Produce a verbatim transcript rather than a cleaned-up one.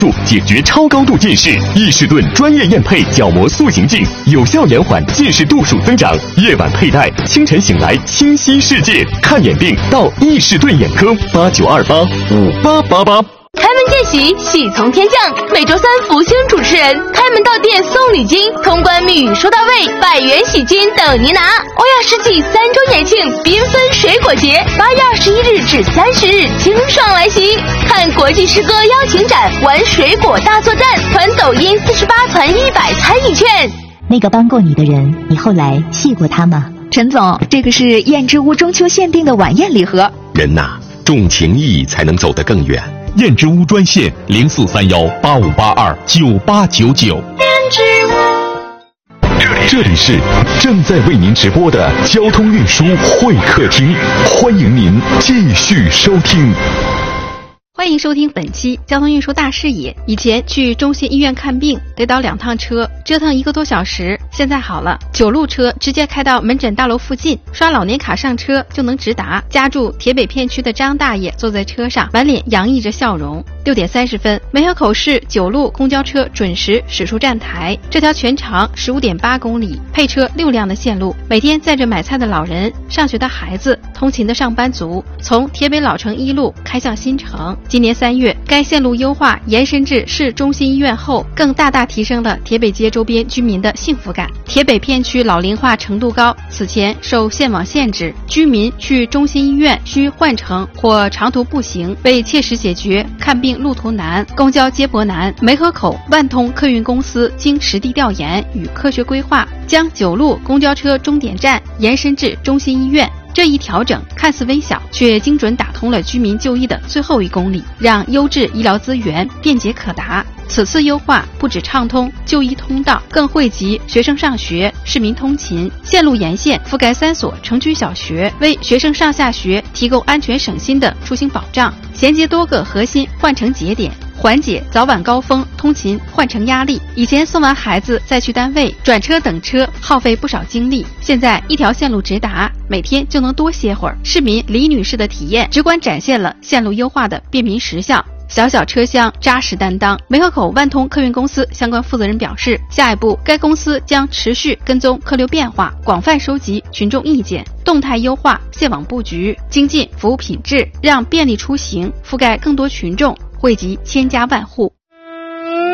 解决超高度近视，易士顿专业验配角膜塑形镜，有效延缓近视度数增长。夜晚佩戴，清晨醒来清晰世界。看眼病到易士顿眼科，八九二八五八八八。 开门见喜，喜从天降。每周三福星主持人开门到店送礼金，通关密语说到位，百元喜金等您拿。欧亚世纪三周年庆缤纷水果节，八月二十一日至三十日清爽来袭。看国际诗歌邀请展，玩水果大作战，团抖音四十八团一百参与券。 那个帮过你的人，你后来谢过他吗？ 陈总，这个是燕之屋中秋限定的晚宴礼盒。 人呐，重情义才能走得更远。 燕之屋专线零四三幺八五八二九八九九。 燕之屋， 这里是正在为您直播的交通运输会客厅，欢迎您继续收听。 欢迎收听本期交通运输大视野。以前去中心医院看病得倒两趟车，折腾一个多小时，现在好了，九路车直接开到门诊大楼附近，刷老年卡上车就能直达。家住铁北片区的张大爷坐在车上，满脸洋溢着笑容。六点三十分，梅河口市九路公交车准时驶出站台。这条全长十五点八公里、配车六辆的线路，每天载着买菜的老人、上学的孩子、通勤的上班族，从铁北老城一路开向新城。今年三月，该线路优化延伸至市中心医院后，更大大提升了铁北街周边居民的幸福感。铁北片区老龄化程度高，此前受线网限制，居民去中心医院需换乘或长途步行。为切实解决看病路途难、公交接驳难，梅河口万通客运公司经实地调研与科学规划，将九路公交车终点站延伸至中心医院。这一调整看似微小，却精准打通了居民就医的最后一公里，让优质医疗资源便捷可达。此次优化不止畅通就医通道，更惠及学生上学、市民通勤。线路沿线覆盖三所城区小学，为学生上下学提供安全省心的出行保障，衔接多个核心换乘节点，缓解早晚高峰通勤换乘压力。以前送完孩子再去单位转车等车，耗费不少精力，现在一条线路直达，每天就能多歇会儿。市民李女士的体验直观展现了线路优化的便民实效。小小车厢扎实担当。梅河口万通客运公司相关负责人表示，下一步该公司将持续跟踪客流变化，广泛收集群众意见，动态优化线网布局，精进服务品质，让便利出行覆盖更多群众，惠及千家万户。